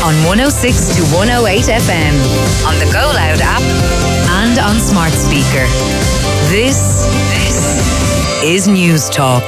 on 106 to 108 FM, on the Go Loud app and on smart speaker. This is News Talk.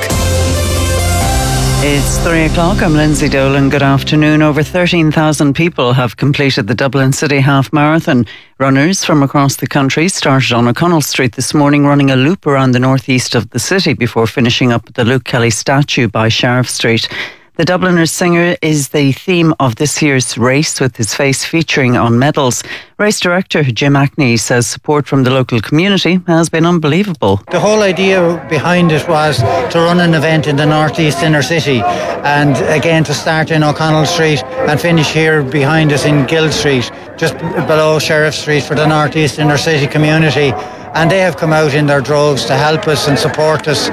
It's 3 o'clock. I'm Lindsay Dolan. Good afternoon. Over 13,000 people have completed the Dublin City Half Marathon. Runners from across the country started on O'Connell Street this morning, running a loop around the northeast of the city before finishing up at the Luke Kelly statue by Sheriff Street. The Dubliner's singer is the theme of this year's race, with his face featuring on medals. Race director Jim Ackney says support from the local community has been unbelievable. The whole idea behind it was to run an event in the northeast inner city, and again to start in O'Connell Street and finish here behind us in Guild Street, just below Sheriff Street, for the northeast inner city community. And they have come out in their droves to help us and support us,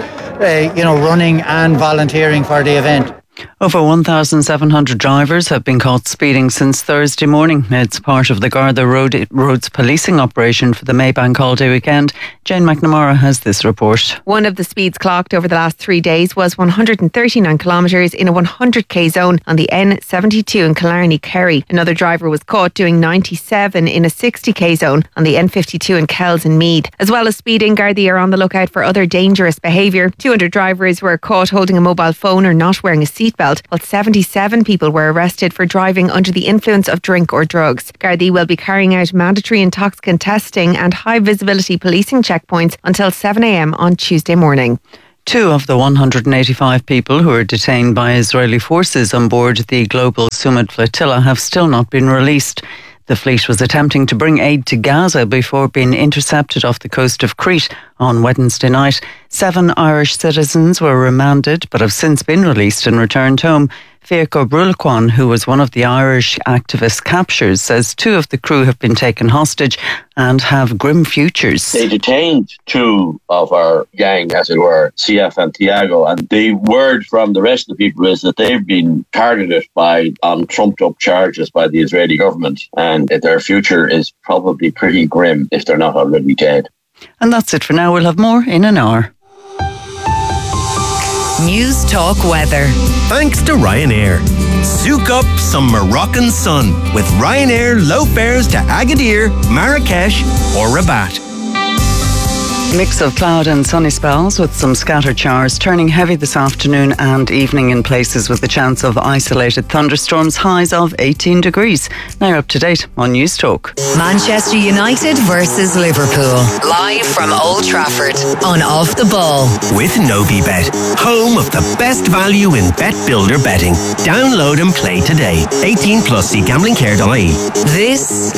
running and volunteering for the event. Over 1,700 drivers have been caught speeding since Thursday morning. It's part of the Garda Roads policing operation for the Maybank holiday weekend. Jane McNamara has this report. One of the speeds clocked over the last 3 days was 139 kilometres in a 100k zone on the N72 in Killarney, Kerry. Another driver was caught doing 97 in a 60k zone on the N52 in Kells and Mead. As well as speeding, Gardaí are on the lookout for other dangerous behaviour. 200 drivers were caught holding a mobile phone or not wearing a seatbelt, while 77 people were arrested for driving under the influence of drink or drugs. Gardaí will be carrying out mandatory intoxicant testing and high visibility policing checkpoints until 7 a.m. on Tuesday morning. 2 of the 185 people who were detained by Israeli forces on board the Global Sumud flotilla have still not been released. The fleet was attempting to bring aid to Gaza before being intercepted off the coast of Crete on Wednesday night. 7 Irish citizens were remanded but have since been released and returned home. Fiaco Brulacwan, who was one of the Irish activists captured, says 2 of the crew have been taken hostage and have grim futures. They detained 2 of our gang, as it were, CF and Tiago, and the word from the rest of the people is that they've been targeted on trumped up charges by the Israeli government, and their future is probably pretty grim if they're not already dead. And that's it for now. We'll have more in an hour. News Talk weather. Thanks to Ryanair. Soak up some Moroccan sun with Ryanair low fares to Agadir, Marrakesh or Rabat. Mix of cloud and sunny spells with some scattered showers, turning heavy this afternoon and evening in places with the chance of isolated thunderstorms, highs of 18 degrees. Now you're up to date on News Talk. Manchester United versus Liverpool. Live from Old Trafford on Off the Ball. With Novibet, home of the best value in bet builder betting. Download and play today. 18 plus, see gamblingcare.ie. This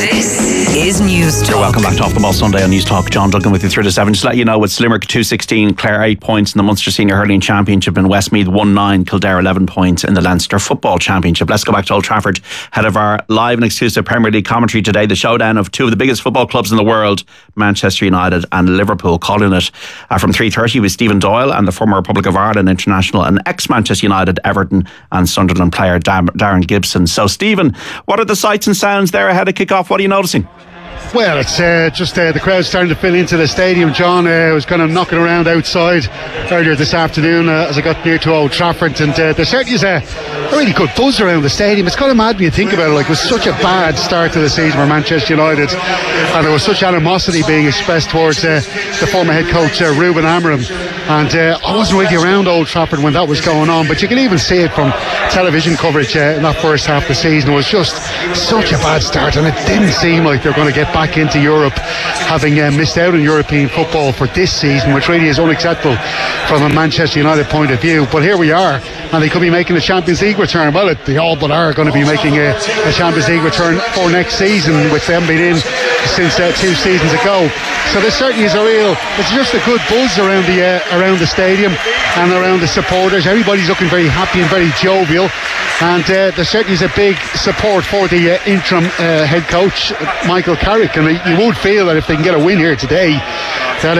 is News Talk. Welcome back to Off the Ball Sunday on News Talk. John Duggan with you through to 7. Just to let you know, with Slimerick 216, Clare 8 points in the Munster Senior Hurling Championship, in Westmeath 1-9, Kildare 11 points in the Leinster Football Championship. Let's go back to Old Trafford, ahead of our live and exclusive Premier League commentary today. The showdown of 2 of the biggest football clubs in the world, Manchester United and Liverpool, calling it from 3:30 with Stephen Doyle and the former Republic of Ireland international and ex-Manchester United, Everton and Sunderland player Darren Gibson. So Stephen, what are the sights and sounds there ahead of kick-off? What are you noticing? Well, it's just the crowd starting to fill into the stadium, John. I was kind of knocking around outside earlier this afternoon as I got near to Old Trafford, and there certainly is a really good buzz around the stadium. It's kind of mad when you think about it. Like, it was such a bad start to the season for Manchester United, and there was such animosity being expressed towards the former head coach Ruben Amorim, and I wasn't really around Old Trafford when that was going on, but you can even see it from television coverage in that first half of the season. It was just such a bad start, and it didn't seem like they're going to get back into Europe, having missed out on European football for this season, which really is unacceptable from a Manchester United point of view. But here we are, and they could be making a Champions League return. Well, they all but are going to be making a Champions League return for next season, with them being in since 2 seasons ago. So there certainly is it's just a good buzz around the stadium and around the supporters. Everybody's looking very happy and very jovial, and there certainly is a big support for the interim head coach Michael Carrick, and you would feel that if they can get a win here today, that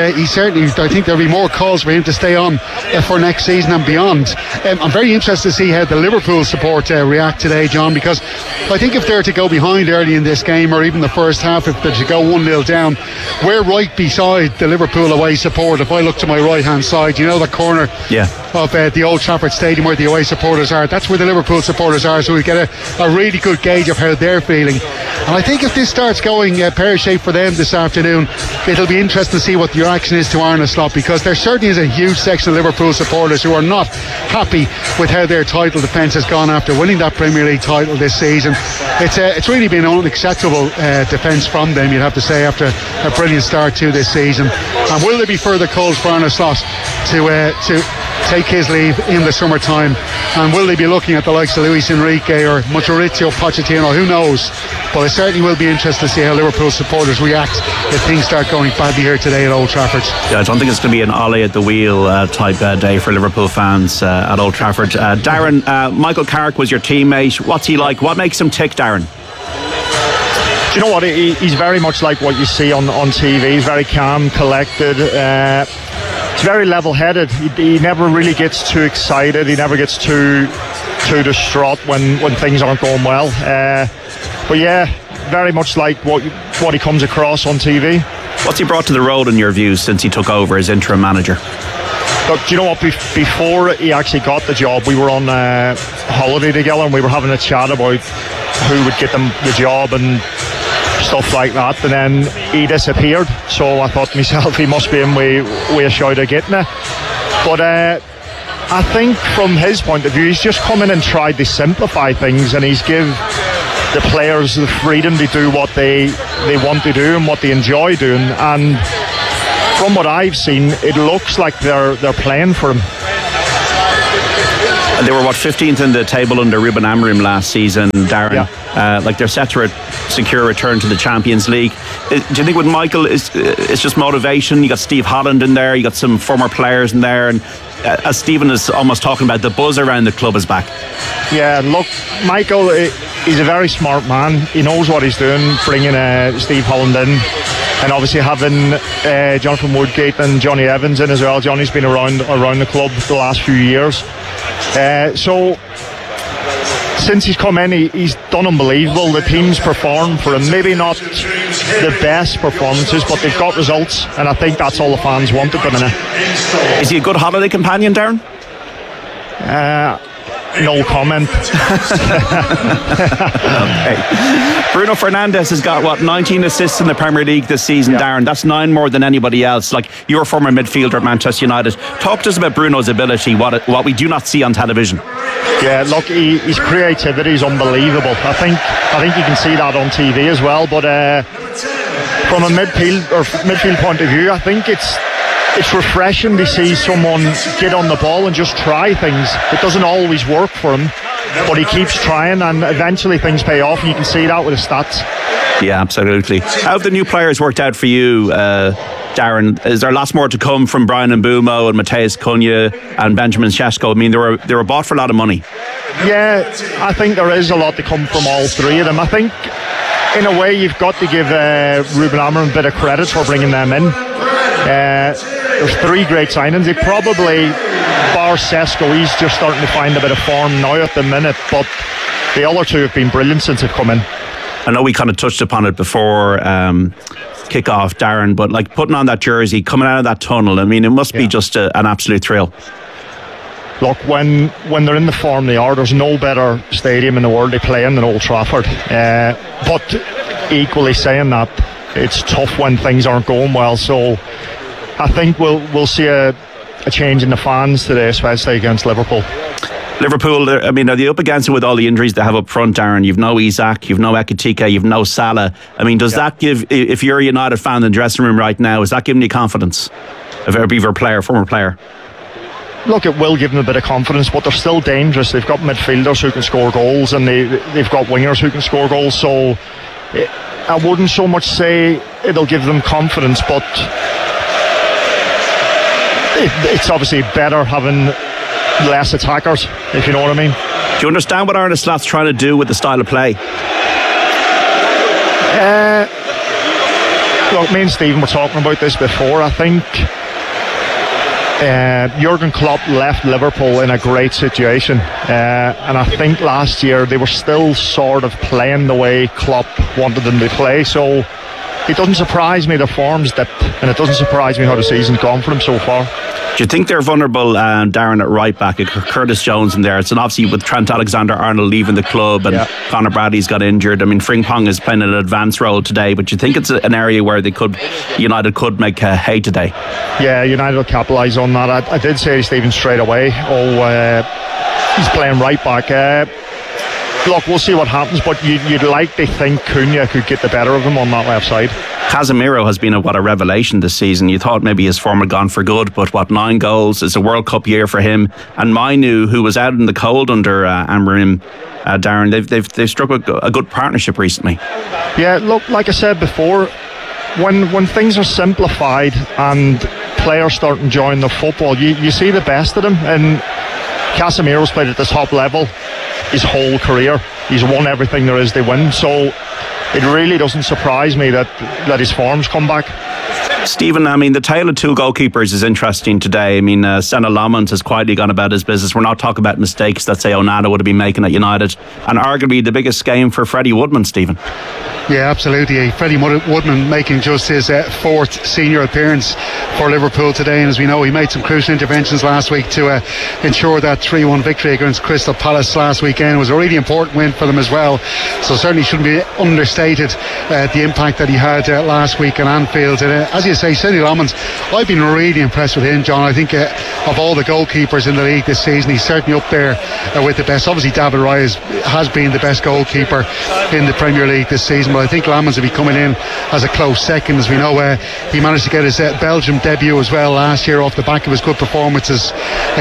I think there'll be more calls for him to stay on for next season and beyond. I'm very interested to see how the Liverpool support react today, John, because I think if they're to go behind early in this game, or even the first half, if the Trafford to go 1-0 down. We're right beside the Liverpool away support. If I look to my right hand side, you know the corner of the Old Trafford Stadium where the away supporters are, that's where the Liverpool supporters are, so we get a really good gauge of how they're feeling. And I think if this starts going pear-shaped for them this afternoon, it'll be interesting to see what the reaction is to Arne Slot, because there certainly is a huge section of Liverpool supporters who are not happy with how their title defence has gone after winning that Premier League title this season. It's really been an unacceptable defence from them, you'd have to say, after a brilliant start to this season. And will there be further calls for Arne Slot to take his leave in the summertime? And will they be looking at the likes of Luis Enrique or Mauricio Pochettino? Who knows? But it certainly will be interesting to see how Liverpool supporters react if things start going badly here today at Old Trafford. Yeah, I don't think it's going to be an Ollie at the wheel type day for Liverpool fans at Old Trafford. Darren, Michael Carrick was your teammate. What's he like? What makes him tick, Darren? Do you know what? He's very much like what you see on TV. He's very calm, collected. He's very level-headed. He never really gets too excited. He never gets too distraught when things aren't going well. But yeah, very much like what he comes across on TV. What's he brought to the role in your view since he took over as interim manager? Look, do you know what? Before he actually got the job, we were on holiday together and we were having a chat about who would get them the job and stuff like that, and then he disappeared, so I thought to myself, he must be in with a shout of getting it. But I think from his point of view, he's just come in and tried to simplify things, and he's give the players the freedom to do what they want to do and what they enjoy doing. And from what I've seen, it looks like they're playing for him. They were 15th in the table under Ruben Amorim last season, Darren. Like they're set to secure a return to the Champions League. Do you think with Michael it's just motivation? You got Steve Holland in there, you got some former players in there, and as Stephen is almost talking about, the buzz around the club is back. Yeah, look, Michael, he's a very smart man. He knows what he's doing, bringing Steve Holland in, and obviously having Jonathan Woodgate and Johnny Evans in as well. Johnny's been around the club the last few years. So since he's come in, he's done unbelievable. The team's performed for him. Maybe not the best performances, but they've got results, and I think that's all the fans want at the minute. Is he a good holiday companion, Darren? No comment. Okay. Bruno Fernandes has got 19 assists in the Premier League this season, Darren. That's 9 more than anybody else. Like, you're a former midfielder at Manchester United. Talk to us about Bruno's ability, what we do not see on television. Yeah, look, his creativity is unbelievable. I think you can see that on TV as well. But from a midfield point of view, I think it's refreshing to see someone get on the ball and just try things. It doesn't always work for him, but he keeps trying, and eventually things pay off, and you can see that with his stats. Yeah, absolutely. How have the new players worked out for you, Darren? Is there lots more to come from Brian Mbeumo and Matheus Cunha and Benjamin Sesko? I mean, they were bought for a lot of money. Yeah, I think there is a lot to come from all three of them. I think in a way you've got to give Ruben Amorim a bit of credit for bringing them in. There's 3 great signings. They probably, bar Sesko, he's just starting to find a bit of form now at the minute, but the other 2 have been brilliant since they've come in. I know we kind of touched upon it before kick-off, Darren, but like putting on that jersey, coming out of that tunnel, I mean, it must be just an absolute thrill. Look, when they're in the form they are, there's no better stadium in the world to play in than Old Trafford. But equally saying that, it's tough when things aren't going well. So I think we'll see a change in the fans today, especially against Liverpool. Liverpool, I mean, are they up against it with all the injuries they have up front, Darren? You've no Isak, you've no Ekitike, you've no Salah. I mean, does that give, if you're a United fan in the dressing room right now, is that giving you confidence of a Beaver player, former player? Look, it will give them a bit of confidence, but they're still dangerous. They've got midfielders who can score goals, and they've got wingers who can score goals. So I wouldn't so much say it'll give them confidence, but it's obviously better having less attackers, if you know what I mean. Do you understand what Arne Slot's trying to do with the style of play? Look, me and Stephen were talking about this before. I think Jurgen Klopp left Liverpool in a great situation, and I think last year they were still sort of playing the way Klopp wanted them to play. So it doesn't surprise me the form's dipped, and it doesn't surprise me how the season's gone for him so far. Do you think they're vulnerable, Darren, at right back? Curtis Jones in there. It's obviously with Trent Alexander-Arnold leaving the club and Conor Bradley's got injured. I mean, Frimpong is playing an advanced role today, but do you think it's an area where United could make hay today? Yeah, United will capitalise on that. I did say to Stephen straight away, he's playing right back. Look, we'll see what happens, but you'd like to think Cunha could get the better of him on that left side. Casemiro has been a revelation this season. You thought maybe his form had gone for good, but 9 goals. It's a World Cup year for him. And Mainu, who was out in the cold under Amorim, Darren, they've struck a good partnership recently. Yeah, look, like I said before, when things are simplified and players start enjoying the football, you see the best of them. And Casemiro's played at the top level his whole career. He's won everything there is to win, so it really doesn't surprise me that his form's come back. Stephen, I mean, the tale of 2 goalkeepers is interesting today. I mean, Senna Lamont has quietly gone about his business. We're not talking about mistakes that, say, Onana would have been making at United. And arguably the biggest game for Freddie Woodman, Stephen. Yeah, absolutely. Freddie Woodman making just his 4th senior appearance for Liverpool today, and as we know, he made some crucial interventions last week to ensure that 3-1 victory against Crystal Palace last weekend. It was a really important win for them as well, so certainly shouldn't be understated the impact that he had last week in Anfield. And as you say, Senna Lamont, I've been really impressed with him, John. I think of all the goalkeepers in the league this season, he's certainly up there with the best. Obviously David Raya has been the best goalkeeper in the Premier League this season, but I think Lamonts will be coming in as a close second. As we know, he managed to get his Belgium debut as well last year off the back of his good performances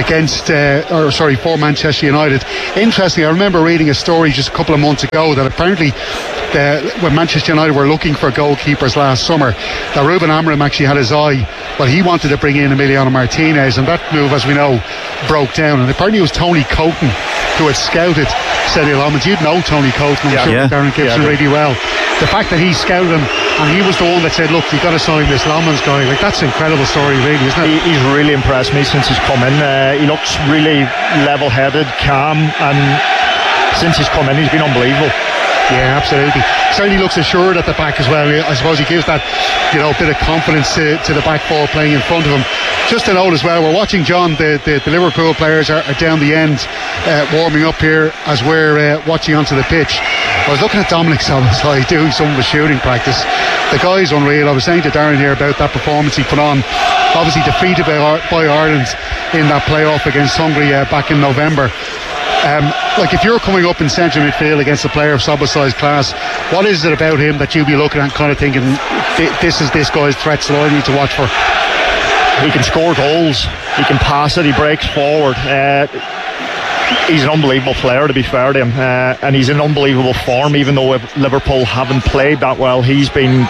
for Manchester United. Interestingly, I remember reading a story just a couple of months ago that apparently when Manchester United were looking for goalkeepers last summer, that Ruben Amorim actually had his eye. Well, he wanted to bring in Emiliano Martinez, and that move, as we know, broke down. And apparently it was Tony Coton who had scouted Senna Lamont. You'd know Tony Coton, Darren Gibson, really well. The fact that he scouted him and he was the one that said, look, you've got to sign this Lamont guy, like, that's an incredible story, really, isn't it? He's really impressed me since he's come in. He looks really level-headed, calm, and since he's come in, he's been unbelievable. Yeah, absolutely. Certainly looks assured at the back as well. I suppose he gives that, bit of confidence to the back four playing in front of him. Just to note as well, we're watching, John, the Liverpool players are down the end warming up here as we're watching onto the pitch. I was looking at Dominic Szoboszlai doing some of his shooting practice. The guy's unreal. I was saying to Darren here about that performance he put on. Obviously defeated by Ireland in that playoff against Hungary back in November. Like, if you're coming up in central midfield against a player of Szoboszlai's class, what is it about him that you'll be looking at kind of thinking, this is this guy's threats that I need to watch for? He can score goals, he can pass it, he breaks forward. He's an unbelievable player, to be fair to him, and he's in unbelievable form. Even though Liverpool haven't played that well, he's been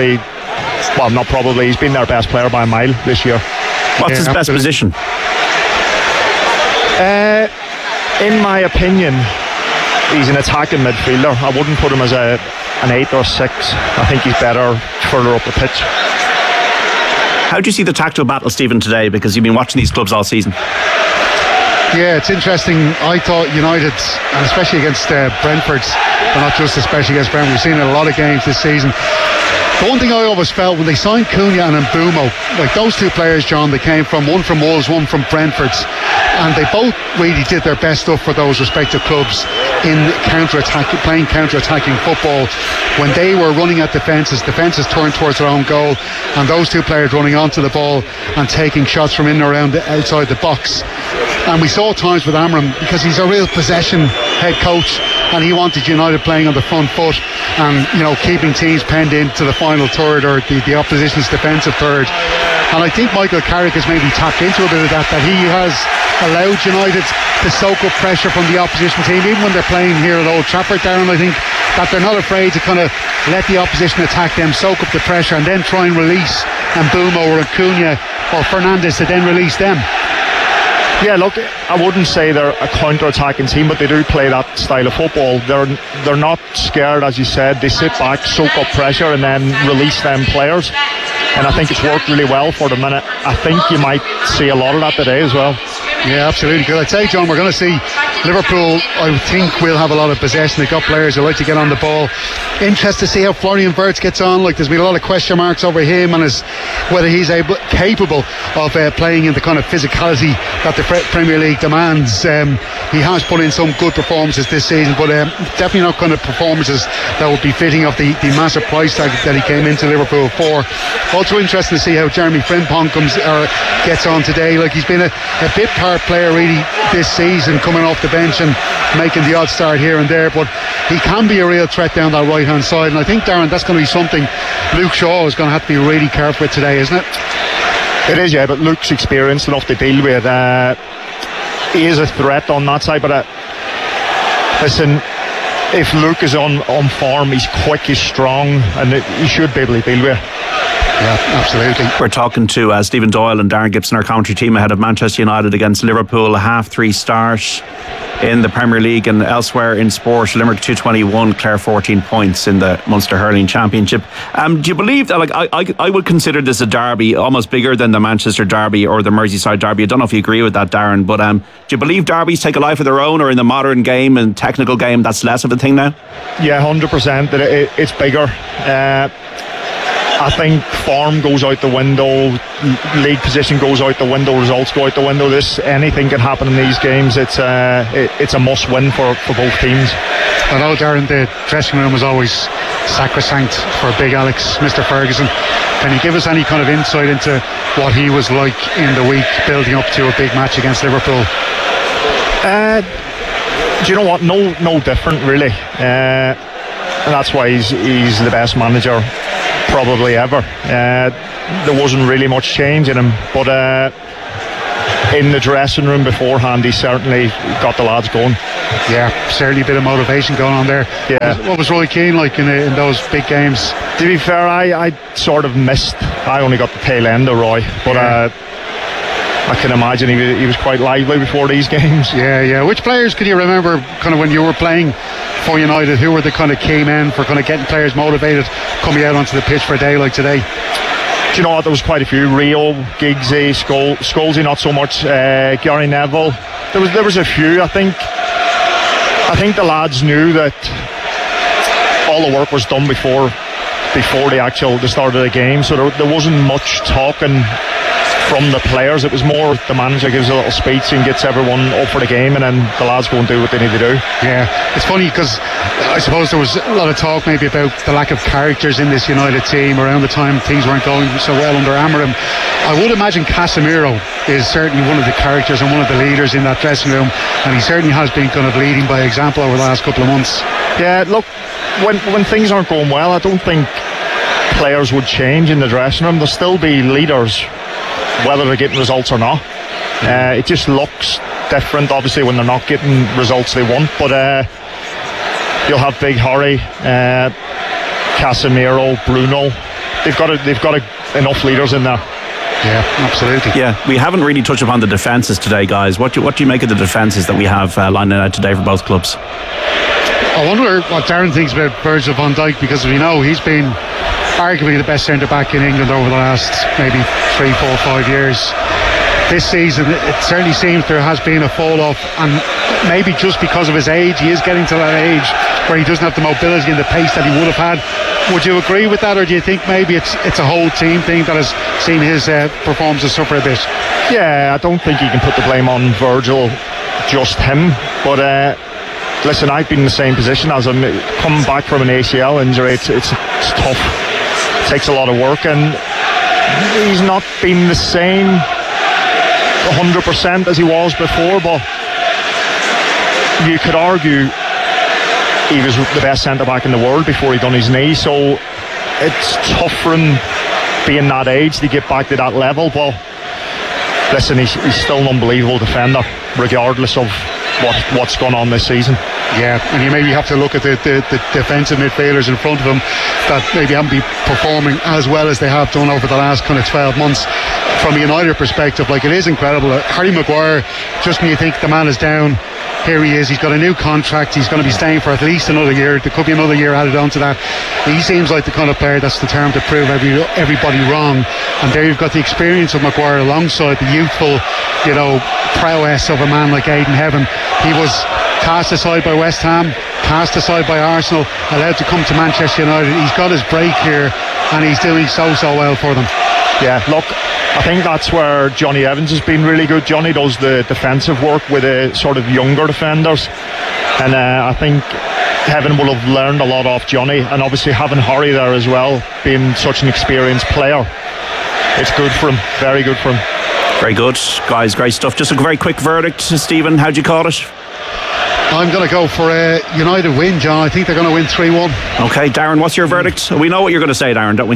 he's been their best player by a mile this year. What's his best position? In my opinion, he's an attacking midfielder. I wouldn't put him as an 8 or 6. I think he's better further up the pitch. How do you see the tactical battle, Stephen, today? Because you've been watching these clubs all season. Yeah, it's interesting. I thought United, and especially against Brentford, but not just especially against Brentford, we've seen it in a lot of games this season. The one thing I always felt when they signed Cunha and Mbeumo, like those two players, John, they came from, one from Wolves, one from Brentford, and they both really did their best stuff for those respective clubs in playing counter-attacking football. When they were running at defences turned towards their own goal, and those two players running onto the ball and taking shots from in and around outside the box. And we saw times with Amorim, because he's a real possession head coach, and he wanted United playing on the front foot and keeping teams penned into the final third or the opposition's defensive third. And I think Michael Carrick has maybe tapped into a bit of that he has allowed United to soak up pressure from the opposition team, even when they're playing here at Old Trafford, Darren. I think that they're not afraid to kind of let the opposition attack them, soak up the pressure, and then try and release Mbeumo or Cunha or Fernandes to then release them. Yeah, look, I wouldn't say they're a counter-attacking team, but they do play that style of football. They're not scared, as you said. They sit back, soak up pressure, and then release them players. And I think it's worked really well for them, and I think you might see a lot of that today as well. Yeah, absolutely. Good. I'd say, John, we're going to see Liverpool, I think, will have a lot of possession. They've got players who like to get on the ball. Interested to see how Florian Wirtz gets on. Like, there's been a lot of question marks over him and whether he's capable of playing in the kind of physicality that the Premier League demands. He has put in some good performances this season, but definitely not kind of performances that would be fitting of the massive price tag that he came into Liverpool for. Also interesting to see how Jeremy Frimpong gets on today. Like, he's been a bit part player really this season, coming off the bench and making the odd start here and there, but he can be a real threat down that right hand side, and I think, Darren, that's going to be something Luke Shaw is going to have to be really careful with today, isn't it? It is, yeah, but Luke's experienced enough to deal with. He is a threat on that side, but listen, if Luke is on form, he's quick, he's strong, and he should be able to deal with it. Yeah, absolutely. We're talking to Stephen Doyle and Darren Gibson, our commentary team, ahead of Manchester United against Liverpool, a 3:30 start in the Premier League and elsewhere in sport. Limerick 221, Clare 14 points in the Munster Hurling Championship. Do you believe that, like, I would consider this a derby almost bigger than the Manchester derby or the Merseyside derby? I don't know if you agree with that, Darren, but do you believe derbies take a life of their own, or in the modern game and technical game that's less of a thing now? Yeah, 100%. It's bigger. I think form goes out the window, league position goes out the window, results go out the window. Anything can happen in these games. It's a must win for both teams. I know, Darren, the dressing room was always sacrosanct for Big Alex, Mr. Ferguson. Can you give us any kind of insight into what he was like in the week building up to a big match against Liverpool? Do you know what? No different really, and that's why he's the best manager probably ever. There wasn't really much change in him, but in the dressing room beforehand, he certainly got the lads going. Yeah, certainly a bit of motivation going on there. Yeah. What was Roy Keane like in those big games? To be fair, I sort of missed. I only got the tail end of Roy, but I can imagine he was quite lively before these games. Yeah. Which players can you remember kind of when you were playing for United? Who were the kind of key men for kind of getting players motivated coming out onto the pitch for a day like today? Do you know what? There was quite a few. Rio, Giggsy, Scholesy, not so much. Gary Neville. There was a few. I think the lads knew that all the work was done before the start of the game, so there wasn't much talking from the players. It was more the manager gives a little speech and gets everyone up for the game, and then the lads go and do what they need to do. Yeah, it's funny because I suppose there was a lot of talk maybe about the lack of characters in this United team around the time things weren't going so well under Amorim. I would imagine Casemiro is certainly one of the characters and one of the leaders in that dressing room, and he certainly has been kind of leading by example over the last couple of months. Yeah, look, when things aren't going well, I don't think players would change in the dressing room. There'll still be leaders whether they're getting results or not. It just looks different obviously when they're not getting results they want, but you'll have Big Harry, Casemiro, Bruno. They've got enough leaders in there. Yeah, absolutely. Yeah, we haven't really touched upon the defences today, guys. What do you make of the defences that we have lining out today for both clubs? I wonder what Darren thinks about Virgil van Dijk, because we know he's been arguably the best centre-back in England over the last maybe 3, 4, 5 years. This season it certainly seems there has been a fall off, and maybe just because of his age, he is getting to that age where he doesn't have the mobility and the pace that he would have had. Would you agree with that, or do you think maybe it's a whole team thing that has seen his performances suffer a bit? Yeah, I don't think you can put the blame on Virgil, just him, but listen, I've been in the same position as him. Coming back from an ACL injury, it's tough. It takes a lot of work, and he's not been the same 100% as he was before, but you could argue he was the best centre-back in the world before he done his knee, so it's tough for him being that age to get back to that level. But listen, he's still an unbelievable defender regardless of what's gone on this season. Yeah, and you maybe have to look at the defensive midfielders in front of him that maybe haven't been performing as well as they have done over the last kind of 12 months. From a United perspective, like, it is incredible. Harry Maguire, just when you think the man is down, here he is. He's got a new contract. He's going to be staying for at least another year. There could be another year added on to that. He seems like the kind of player that's determined to prove everybody wrong. And there you've got the experience of Maguire alongside the youthful, prowess of a man like Aidan Heaven. He was cast aside by West Ham, cast aside by Arsenal, allowed to come to Manchester United. He's got his break here and he's doing so well for them. Yeah, look, I think that's where Johnny Evans has been really good. Johnny does the defensive work with the sort of younger defenders, and I think Heaven will have learned a lot off Johnny, and obviously having Harry there as well, being such an experienced player, it's good for him, very good for him. Very good, guys, great stuff. Just a very quick verdict, Stephen, how'd you call it? I'm going to go for a United win, John. I think they're going to win 3-1. Okay, Darren, what's your verdict? We know what you're going to say, Darren, don't we?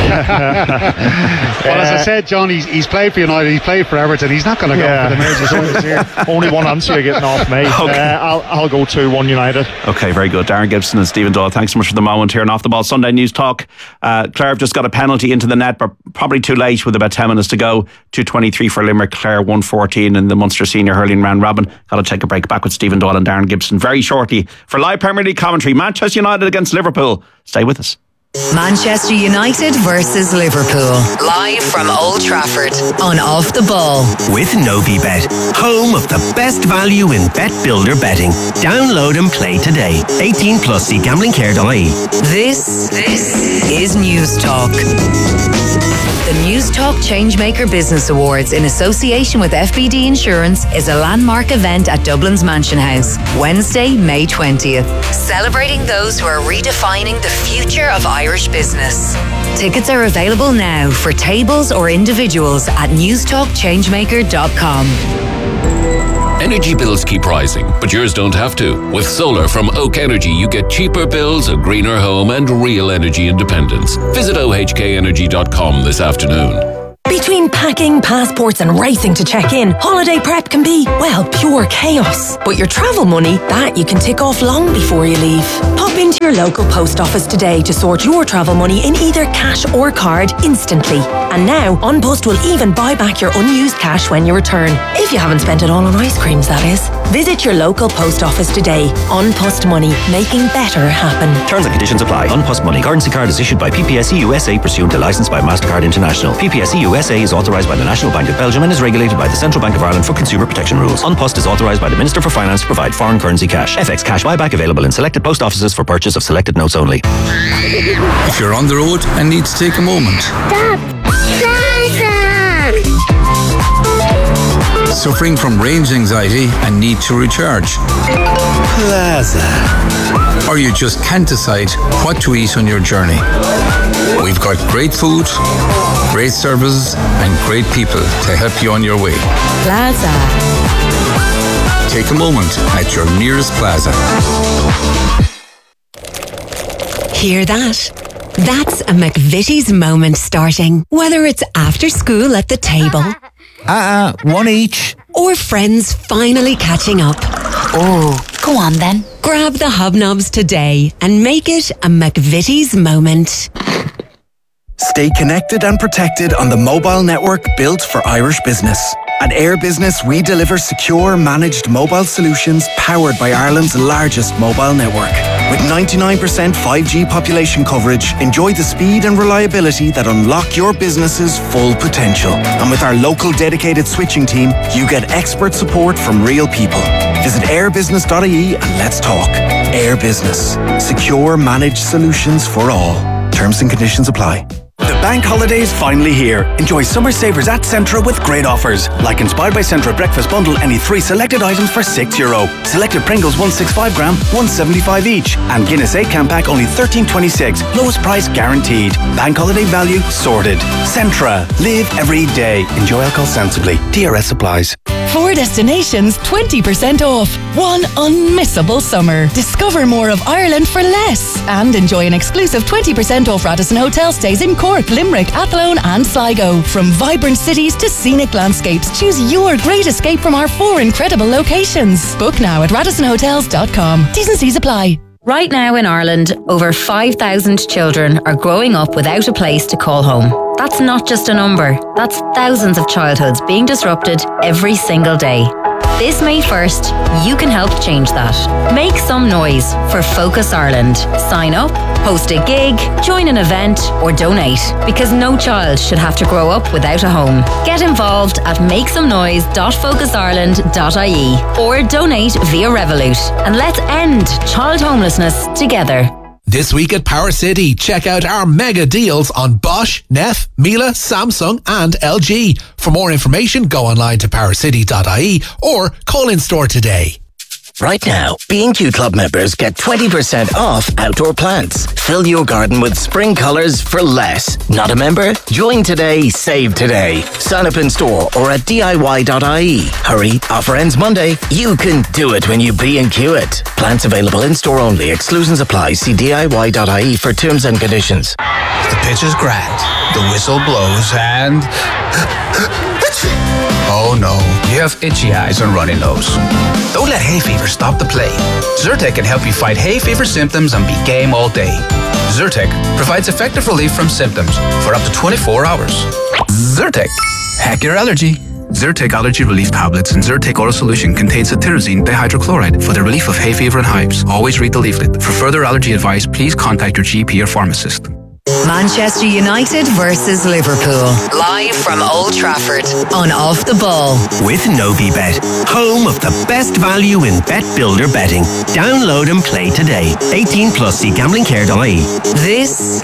Well, as I said, John, he's played for United, he's played for Everton. He's not going to go for the Merseyside here. Only one answer you're getting off me. Okay. I'll go 2-1 United. Okay, very good. Darren Gibson and Stephen Doyle, thanks so much for the moment here on Off the Ball Sunday News Talk. Clare have just got a penalty into the net, but probably too late with about 10 minutes to go. 2:23 for Limerick, Clare 1:14 in the Munster Senior Hurling Round Robin. Got to take a break. Back with Stephen Doyle and Darren Gibson very shortly for live Premier League commentary. Manchester United against Liverpool. Stay with us. Manchester United versus Liverpool. Live from Old Trafford on Off the Ball. With Novibet, home of the best value in bet builder betting. Download and play today. 18 plus, see gamblingcare.ie. This is News Talk. The News Talk Changemaker Business Awards in association with FBD Insurance is a landmark event at Dublin's Mansion House, Wednesday, May 20th, celebrating those who are redefining the future of Irish business. Tickets are available now for tables or individuals at newstalkchangemaker.com. Energy bills keep rising, but yours don't have to. With solar from Oak Energy, you get cheaper bills, a greener home, and real energy independence. Visit ohkenergy.com this afternoon. Between packing, passports and racing to check in, holiday prep can be, well, pure chaos. But your travel money, that you can tick off long before you leave. Pop into your local post office today to sort your travel money in either cash or card instantly. And now, OnPost will even buy back your unused cash when you return. If you haven't spent it all on ice creams, that is. Visit your local post office today. OnPost Money, making better happen. Terms and conditions apply. OnPost Money currency card is issued by PPSE USA pursuant to licence by MasterCard International. PPSE USA is authorised by the National Bank of Belgium and is regulated by the Central Bank of Ireland for consumer protection rules. OnPost is authorised by the Minister for Finance to provide foreign currency cash. FX cash buyback available in selected post offices for purchase of selected notes only. If you're on the road and need to take a moment. Stop! Suffering from range anxiety and need to recharge. Plaza. Or you just can't decide what to eat on your journey. We've got great food, great services and great people to help you on your way. Plaza. Take a moment at your nearest Plaza. Hear that? That's a McVitie's moment starting. Whether it's after school at the table. One each. Or friends finally catching up. Oh, go on then. Grab the hobnobs today and make it a McVitie's moment. Stay connected and protected on the mobile network built for Irish business. At Air Business, we deliver secure, managed mobile solutions powered by Ireland's largest mobile network. With 99% 5G population coverage, enjoy the speed and reliability that unlock your business's full potential. And with our local dedicated switching team, you get expert support from real people. Visit airbusiness.ie and let's talk. Air Business. Secure, managed solutions for all. Terms and conditions apply. The bank holiday is finally here. Enjoy summer savers at Centra with great offers. Like Inspired by Centra Breakfast Bundle, any 3 selected items for €6. Selected Pringles 165 gram, 175 each. And Guinness 8-can pack only $13.26. Lowest price guaranteed. Bank holiday value sorted. Centra. Live every day. Enjoy alcohol sensibly. DRS applies. 4 destinations, 20% off. One unmissable summer. Discover more of Ireland for less. And enjoy an exclusive 20% off Radisson Hotel stays in Cork, Limerick, Athlone and Sligo. From vibrant cities to scenic landscapes, choose your great escape from our 4 incredible locations. Book now at RadissonHotels.com. T's and C's apply. Right now in Ireland, over 5,000 children are growing up without a place to call home. That's not just a number. That's thousands of childhoods being disrupted every single day. This May 1st, you can help change that. Make some noise for Focus Ireland. Sign up, host a gig, join an event, or donate, because no child should have to grow up without a home. Get involved at makesomenoise.focusireland.ie or donate via Revolut, and let's end child homelessness together. This week at Power City, check out our mega deals on Bosch, Neff, Miele, Samsung and LG. For more information, go online to powercity.ie or call in store today. Right now, B&Q Club members get 20% off outdoor plants. Fill your garden with spring colours for less. Not a member? Join today, save today. Sign up in store or at DIY.ie. Hurry, offer ends Monday. You can do it when you B&Q it. Plants available in store only. Exclusions apply. See DIY.ie for terms and conditions. The pitch is grand. The whistle blows and... Oh no, you have itchy eyes and runny nose. Don't let hay fever stop the play. Zyrtec can help you fight hay fever symptoms and be game all day. Zyrtec provides effective relief from symptoms for up to 24 hours. Zyrtec, hack your allergy. Zyrtec Allergy Relief Tablets and Zyrtec Oral Solution contains cetirizine dihydrochloride for the relief of hay fever and hives. Always read the leaflet. For further allergy advice, please contact your GP or pharmacist. Manchester United versus Liverpool. Live from Old Trafford on Off the Ball. With Novibet, home of the best value in bet builder betting. Download and play today. 18 plus, see gamblingcare.ie. This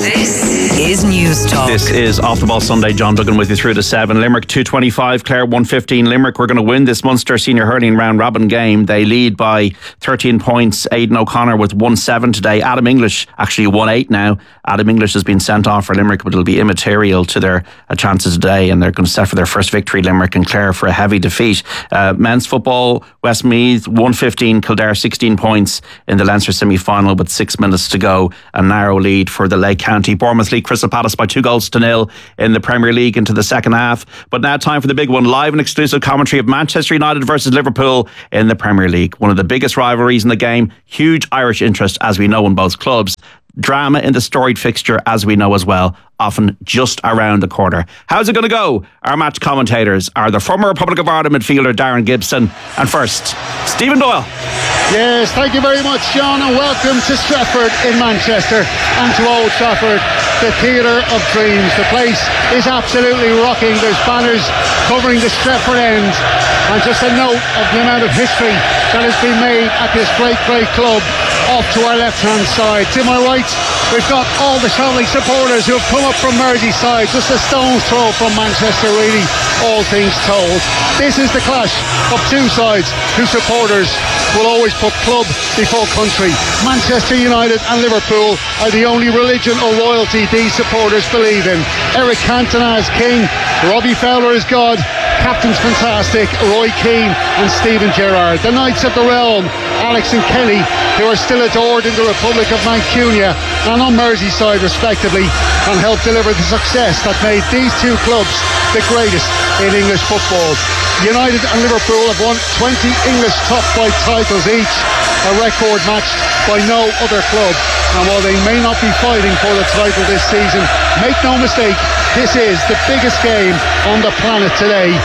is News Talk. This is Off the Ball Sunday. John Duggan with you through to 7. Limerick 225, Clare 115. Limerick were going to win this Munster Senior Hurling round robin game. They lead by 13 points. Aidan O'Connor with 1-7 today. Adam English actually 1-8 now. Adam English has been sent off for Limerick, but it'll be immaterial to their chances today, and they're going to set for their first victory, Limerick and Clare, for a heavy defeat. Men's football, Westmeath 115, Kildare 16 points in the Leinster semi-final with 6 minutes to go. A narrow lead for the Lake County. Bournemouth lead Crystal Palace by 2-0 in the Premier League into the second half. But now time for the big one. Live and exclusive commentary of Manchester United versus Liverpool in the Premier League. One of the biggest rivalries in the game. Huge Irish interest, as we know, in both clubs. Drama in the storied fixture, as we know as well, often just around the corner. How's it going to go? Our match commentators are the former Republic of Ireland midfielder Darren Gibson, and first, Stephen Doyle. Yes, thank you very much, John, and welcome to Stratford in Manchester and to Old Trafford, the theatre of dreams. The place is absolutely rocking. There's banners covering the Stratford end, and just a note of the amount of history that has been made at this great, great club. Off to our left-hand side. To my right, we've got all the travelling supporters who have come up from Merseyside, just a stone's throw from Manchester, really, all things told. This is the clash of two sides whose supporters will always put club before country. Manchester United and Liverpool are the only religion or loyalty these supporters believe in. Eric Cantona is king, Robbie Fowler is God, captain's fantastic, Roy Keane and Steven Gerrard. The Knights of the Realm, Alex and Kenny, who are still adored in the Republic of Mancunia and on Merseyside respectively, and helped deliver the success that made these two clubs the greatest in English football. United and Liverpool have won 20 English top flight titles each, a record matched by no other club. And while they may not be fighting for the title this season, make no mistake, this is the biggest game on the planet today.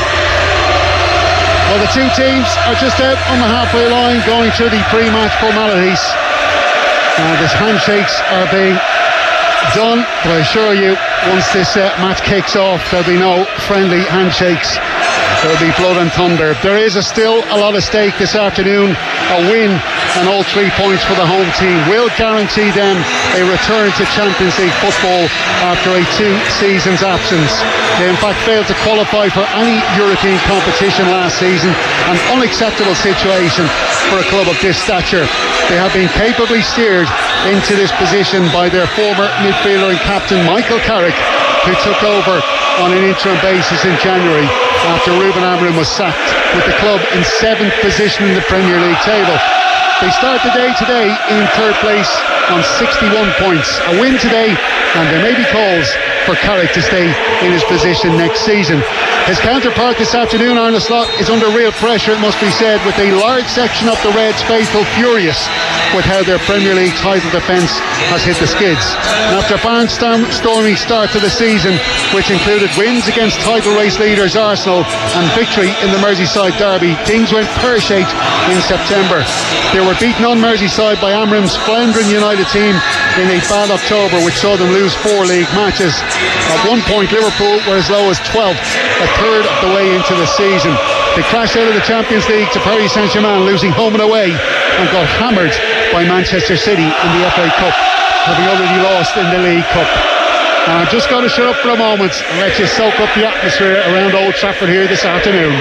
Well, the two teams are just out on the halfway line going through the pre-match formalities. The handshakes are being done, but I assure you, once this match kicks off, there'll be no friendly handshakes. There'll be blood and thunder. There is still a lot of stake this afternoon. A win and all 3 points for the home team will guarantee them a return to Champions League football after a 2 seasons absence. They in fact failed to qualify for any European competition last season, an unacceptable situation for a club of this stature. They have been capably steered into this position by their former midfielder and captain Michael Carrick, who took over on an interim basis in January after Ruben Amorim was sacked, with the club in 7th position in the Premier League table. They start the day today in 3rd place on 61 points. A win today and there may be calls for Carrick to stay in his position next season. His counterpart this afternoon, Arne Slot, is under real pressure, it must be said, with a large section of the Reds faithful furious with how their Premier League title defence has hit the skids. And after a barnstorming start to the season, which included wins against title race leaders Arsenal and victory in the Merseyside derby, things went pear-shaped in September. They were beaten on Merseyside by Amram's floundering United team in a bad October, which saw them lose 4 league matches. At one point, Liverpool were as low as 12th, a third of the way into the season. They crashed out of the Champions League to Paris Saint-Germain, losing home and away, and got hammered by Manchester City in the FA Cup, having already lost in the League Cup. And I'm just going to shut up for a moment and let you soak up the atmosphere around Old Trafford here this afternoon.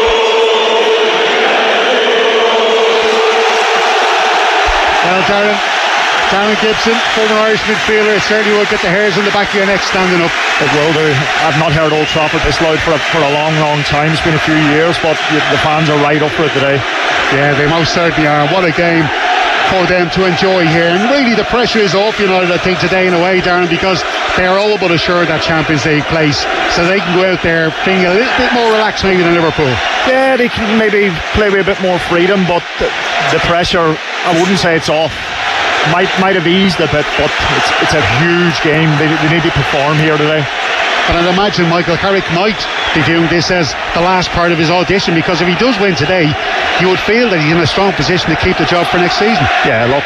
Well, Darren Gibson, former Irish midfielder, it certainly will get the hairs on the back of your neck standing up. It will do. I've not heard Old Trafford this loud for a long time. It's been a few years, but the fans are right up for it today. Yeah, they most certainly are. What a game for them to enjoy here. And really the pressure is off United, I think, today in a way, Darren, because they are all but assured that Champions League place, so they can go out there feeling a little bit more relaxed maybe than Liverpool. Yeah, they can maybe play with a bit more freedom, but the pressure, I wouldn't say it's off. Might have eased a bit, but it's a huge game. They need to perform here today. And I'd imagine Michael Carrick might be viewing this as the last part of his audition, because if he does win today, you would feel that he's in a strong position to keep the job for next season. Yeah, look,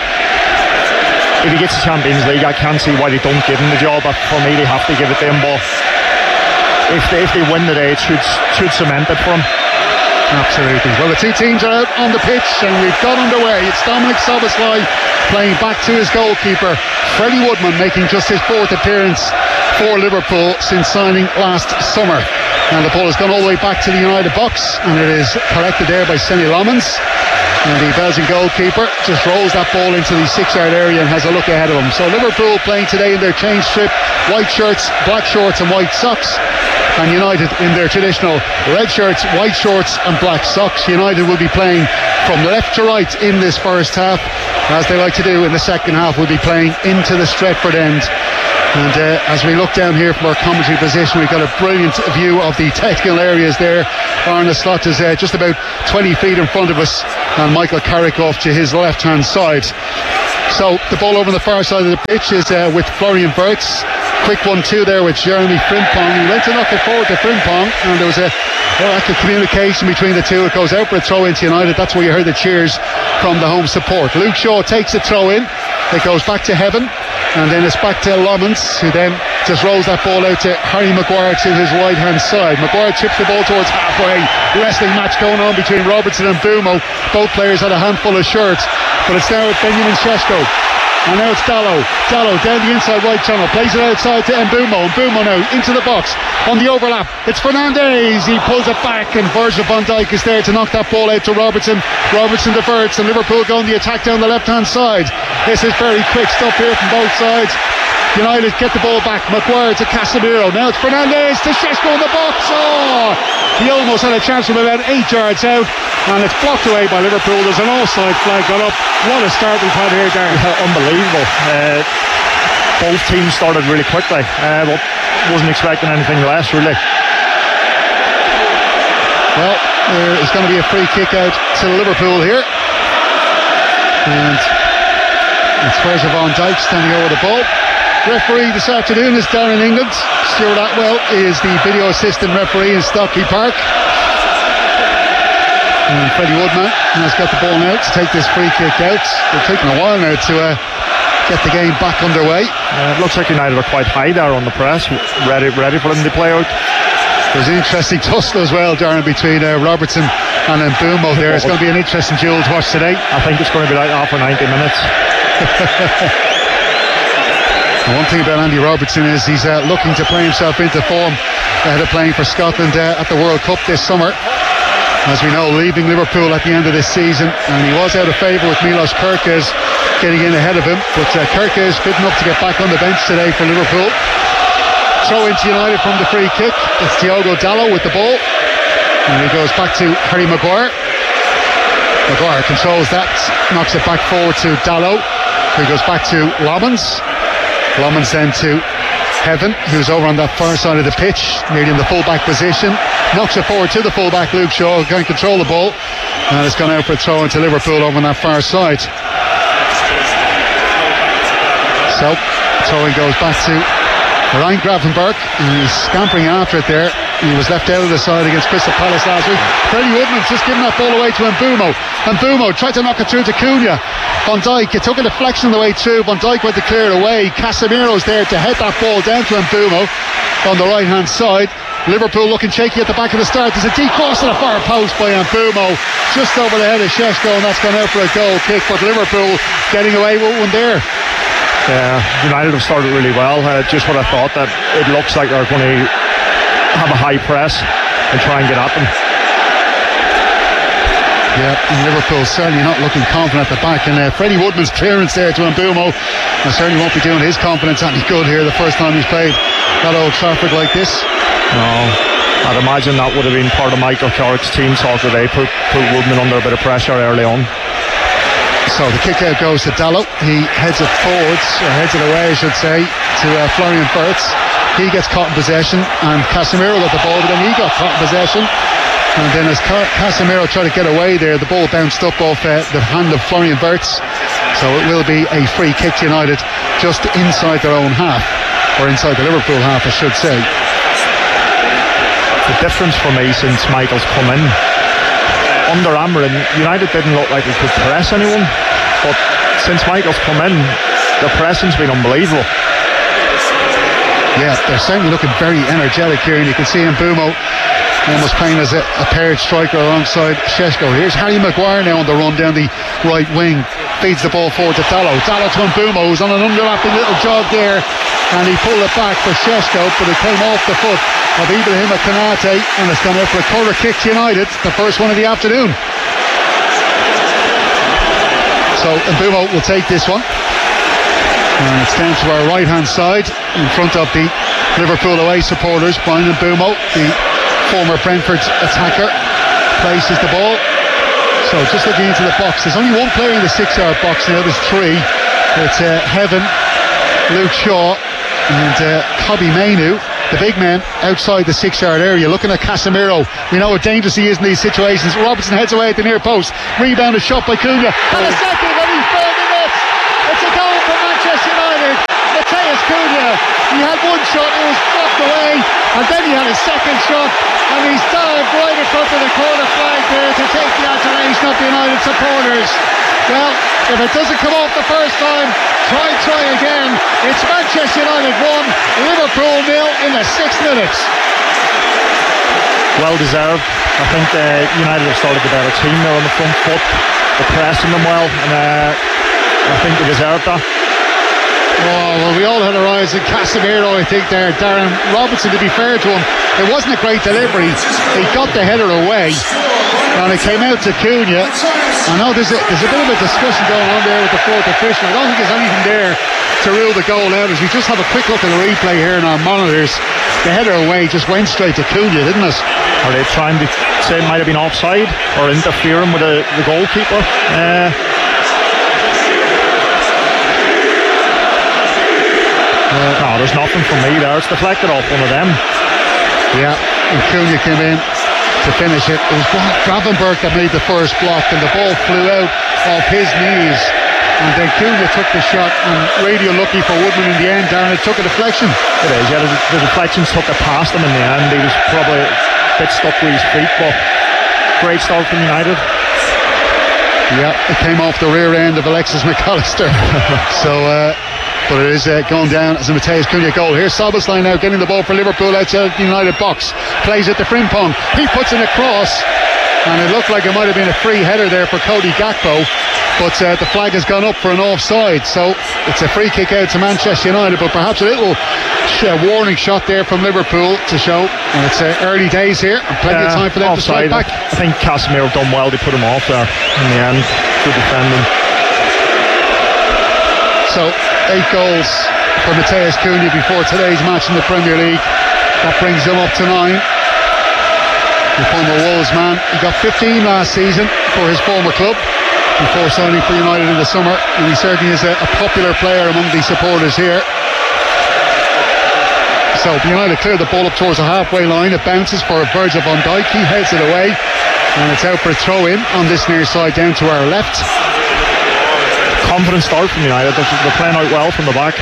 if he gets the Champions League, I can't see why they don't give him the job. But for me, they have to give it to him. But if they win today, it should cement it for him. Absolutely. Well, the two teams are out on the pitch and we've got underway. It's Dominic Szoboszlai playing back to his goalkeeper, Freddie Woodman, making just his 4th appearance for Liverpool since signing last summer. And the ball has gone all the way back to the United box, and it is collected there by Senny Lomans. And the Belgian goalkeeper just rolls that ball into the 6-yard area and has a look ahead of him. So Liverpool playing today in their change strip, white shirts, black shorts and white socks. And United in their traditional red shirts, white shorts and black socks. United will be playing from left to right in this first half. As they like to do in the second half, we'll be playing into the Stretford end. And as we look down here from our commentary position, we've got a brilliant view of the technical areas there. Arne Slot is just about 20 feet in front of us, and Michael Carrick off to his left-hand side. So the ball over on the far side of the pitch is with Florian Wirtz. Quick 1-2 there with Jeremy Frimpong. He went to knock it forward to Frimpong, and there was a lack of communication between the two. It goes out for a throw into United. That's where you heard the cheers from the home support. Luke Shaw takes a throw in. It goes back to Heaven, and then it's back to Lomans, who then just rolls that ball out to Harry Maguire to his right hand side. Maguire chips the ball towards halfway. Wrestling match going on between Robertson and Bumo. Both players had a handful of shirts, but it's now with Benjamin Šeško. And now it's Dallo down the inside right channel, plays it outside to Mbumo. Mbumo now into the box on the overlap. It's Fernandes, he pulls it back, and Virgil van Dijk is there to knock that ball out to Robertson. Robertson diverts, and Liverpool go on the attack down the left hand side. This is very quick stuff here from both sides. United get the ball back. Maguire to Casemiro. Now it's Fernandes to Šeško in the box. Oh, he almost had a chance from about 8 yards out, and it's blocked away by Liverpool. There's an offside flag gone up. What a start we've had here, Darren. Yeah, unbelievable. Both teams started really quickly, but wasn't expecting anything less, really. Well, there is going to be a free kick out to Liverpool here, and it's Virgil van Dijk standing over the ball. Referee this afternoon is down in England. Stuart Atwell is the video assistant referee in Stockley Park. And Freddie Woodman has got the ball now to take this free kick out. They're taking a while now to get the game back underway. It looks like United are quite high there on the press, ready for them to play out. There's an interesting tussle as well, Darren, between Robertson and Mbumo there. It's going to be an interesting duel to watch today. I think it's going to be like that for 90 minutes. The one thing about Andy Robertson is he's looking to play himself into form ahead of playing for Scotland at the World Cup this summer. As we know, leaving Liverpool at the end of this season, and he was out of favour with Milos Kerkez getting in ahead of him, but Kerkez fit enough to get back on the bench today for Liverpool. Throw into United from the free kick. It's Diogo Dallo with the ball, and he goes back to Harry Maguire. Maguire controls that, knocks it back forward to Dallo, who goes back to Lomans. Lomans then to Heaven, who's over on that far side of the pitch, nearly in the full-back position, knocks it forward to the full-back, Luke Shaw, who can control the ball, and it's gone out for a throw into Liverpool over on that far side. So, throwing goes back to Ryan Gravenberg, and he's scampering after it there. He was left out of the side against Crystal Palace last week. Freddie Woodman's just giving that ball away to Mbeumo. Mbeumo tried to knock it through to Cunha. Van Dijk, it took a deflection on the way through. Van Dijk went to clear it away. Casemiro's there to head that ball down to Mbeumo on the right hand side. Liverpool looking shaky at the back of the start. There's a deep cross to the far post by Mbeumo, just over the head of Šeško, and that's gone out for a goal kick. But Liverpool getting away with one there. Yeah, United have started really well. Just what I thought, that it looks like they're going to have a high press and try and get at them. Yeah, and Liverpool certainly not looking confident at the back, and Freddie Woodman's clearance there to Mbeumo certainly won't be doing his confidence any good here the first time he's played at Old Trafford like this. No, I'd imagine that would have been part of Michael Carrick's team talk today, put Woodman under a bit of pressure early on. So the kick out goes to Dalot. He heads it forwards, or heads it away I should say, to Florian Wirtz. He gets caught in possession, and Casemiro got the ball, but then he got caught in possession. And then as Casemiro tried to get away there, the ball bounced up off the hand of Florian Wirtz. So it will be a free kick to United just inside their own half, or inside the Liverpool half I should say. The difference for me since Michael's come in, under Amorim, United didn't look like they could press anyone, but since Michael's come in, the pressing's been unbelievable. Yeah, they're certainly looking very energetic here, and you can see Mbeumo almost playing as a paired striker alongside Šeško. Here's Harry Maguire now on the run down the right wing, feeds the ball forward to Dalot to Mbeumo, who's on an underlapping little jog there, and he pulled it back for Šeško, but it came off the foot of Ibrahima Konate, and it's gone out for a corner kick to United, the first one of the afternoon. So Mbeumo will take this one, and it's down to our right hand side in front of the Liverpool away supporters. Brian Mbeumo, the former Brentford attacker, places the ball. So just looking into the box, there's only one player in the 6-yard box now, there's three. It's Heaven, Luke Shaw and Kobbie Mainoo, the big man outside the 6-yard area, looking at Casemiro. We know how dangerous he is in these situations. Robertson heads away at the near post, rebounded shot by Cunha, and a second, and he's burned the net. It's a goal for Manchester United. Matheus Cunha, he had one shot, it was blocked away, and then he had a second shot, and he's dived right in front of the corner flag there to take the adulation of the United supporters. Well, if it doesn't come off the first time, try again. It's Manchester United 1, Liverpool 0 in the 6 minutes. Well deserved. I think United have started the better team there on the front foot. They're pressing them well, and I think they deserved that. Oh, well, we all had our eyes on Casemiro, I think there. Darren Robertson, to be fair to him, it wasn't a great delivery. He got the header away, and it came out to Cunha. I know there's a bit of a discussion going on there with the fourth official. I don't think there's anything there to rule the goal out. As we just have a quick look at the replay here in our monitors, the header away just went straight to Cunha, didn't it? Are they trying to say it might have been offside or interfering with the goalkeeper? No, there's nothing for me there. It's deflected off one of them. Yeah, and Cunha came in to finish it. It was Gravenberg that made the first block, and the ball flew out off his knees, and then Cunha took the shot, and really unlucky for Woodman in the end, Darren. It took a deflection. It is, yeah, the deflections took it past him in the end. He was probably a bit stuck with his feet, but great start from United. Yeah, it came off the rear end of Alexis McAllister. But it is going down as a Matheus Cunha goal. Here's Szoboszlai now getting the ball for Liverpool outside the United box. Plays it to Frimpong. He puts in a cross, and it looked like it might have been a free header there for Cody Gakpo, but the flag has gone up for an offside. So it's a free kick out to Manchester United, but perhaps a little warning shot there from Liverpool to show. And it's early days here, and plenty of time for them offside. to strike back. I think Casemiro done well to put him off there in the end. Good defending. So 8 goals for Matheus Cunha before today's match in the Premier League. That brings him up to 9. The former Wolves man, he got 15 last season for his former club before signing for United in the summer, and he certainly is a popular player among the supporters here. So United clear the ball up towards the halfway line. It bounces for Virgil van Dijk. He heads it away, and it's out for a throw in on this near side down to our left. Confident start from United. They're playing out well from the back.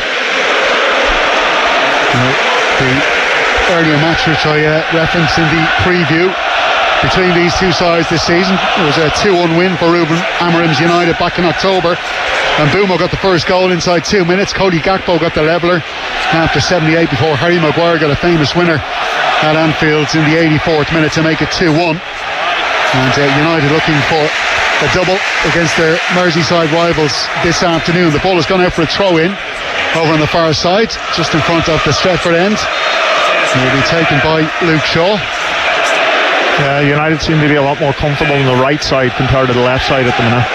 The earlier match which I referenced in the preview between these two sides this season, it was a 2-1 win for Ruben Amorim's United back in October, and Mbeumo got the first goal inside 2 minutes. Cody Gakpo got the leveller after 78 before Harry Maguire got a famous winner at Anfield in the 84th minute to make it 2-1. And United looking for a double against their Merseyside rivals this afternoon. The ball has gone out for a throw-in over on the far side, just in front of the Stretford end. It will be taken by Luke Shaw. United seem to be a lot more comfortable on the right side compared to the left side at the minute.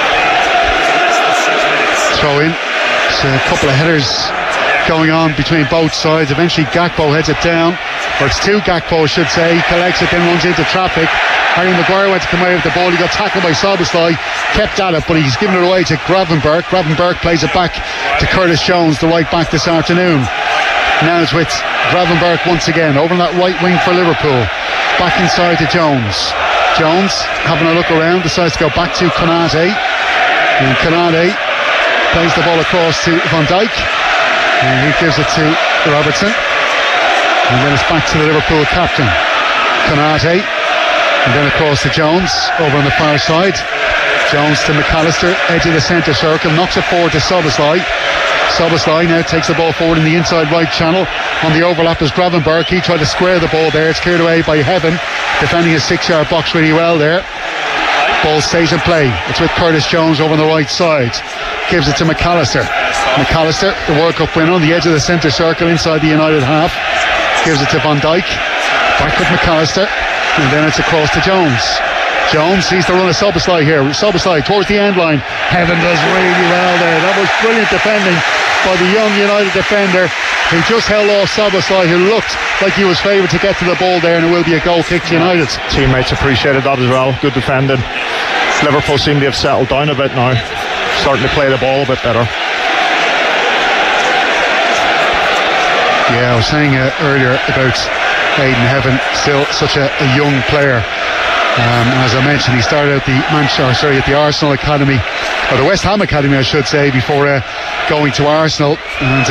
Throw in. It's a couple of headers going on between both sides. Eventually Gakpo heads it down, or it's two Gakpo I should say. He collects it, then runs into traffic. Harry Maguire went to come away with the ball. He got tackled by Szoboszlai, kept at it, but he's given it away to Gravenberch. Gravenberch plays it back to Curtis Jones, the right back this afternoon. Now it's with Gravenberch once again over on that right wing for Liverpool. Back inside to Jones. Jones having a look around, decides to go back to Konate, and Konate plays the ball across to Van Dijk, and he gives it to Robertson, and then it's back to the Liverpool captain Konate, and then across to Jones over on the far side. Jones to McAllister, edge of the centre circle, knocks it forward to Szoboszlai. Szoboszlai now takes the ball forward in the inside right channel. On the overlap is Gravenberch. He tried to square the ball there. It's cleared away by Heaven, defending his 6-yard box really well there. Ball stays in play. It's with Curtis Jones over on the right side. Gives it to McAllister. McAllister, the World Cup winner, on the edge of the centre circle inside the United half. Gives it to Van Dijk. Back with McAllister. And then it's across to Jones. Jones sees the run of Szoboszlai here. Szoboszlai towards the end line. Heaven does really well there. That was brilliant defending by the young United defender who just held off Szoboszlai, who looked like he was favoured to get to the ball there, and it will be a goal kick to United. Teammates appreciated that as well. Good defending. Liverpool seem to have settled down a bit now, starting to play the ball a bit better. Yeah, I was saying earlier about Aidan Heaven, still such a young player. As I mentioned, he started out at the Arsenal Academy, or the West Ham Academy I should say, before going to Arsenal, and